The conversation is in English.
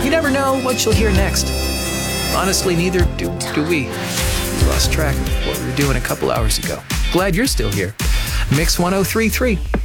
You never know what you'll hear next. Honestly, neither do we. We lost track of what we were doing a couple hours ago. Glad you're still here. Mix 1033.